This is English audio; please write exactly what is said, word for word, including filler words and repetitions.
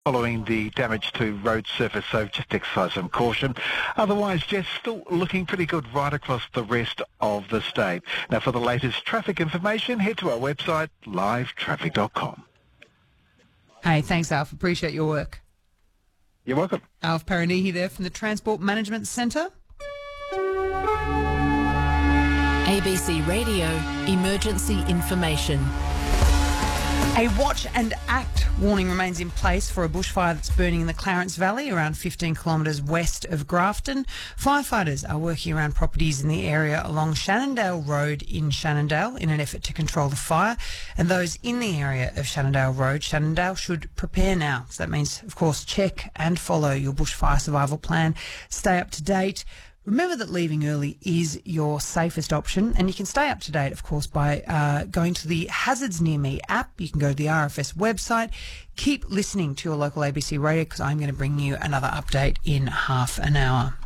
following the damage to road surface, so just exercise some caution. Otherwise, Jess, still looking pretty good right across the rest of the state. Now, for the latest traffic information, head to our website, live traffic dot com. Hey, thanks, Alf. Appreciate your work. You're welcome. Alf Paranihi there from the Transport Management Centre. A B C Radio Emergency Information. A watch and act warning remains in place for a bushfire that's burning in the Clarence Valley, around fifteen kilometres west of Grafton. Firefighters are working around properties in the area along Shannondale Road in Shannondale in an effort to control the fire. And those in the area of Shannondale Road, Shannondale, should prepare now. So that means, of course, check and follow your bushfire survival plan. Stay up to date. Remember that leaving early is your safest option, and you can stay up to date, of course, by uh, going to the Hazards Near Me app. You can go to the R F S website. Keep listening to your local A B C radio, because I'm going to bring you another update in half an hour.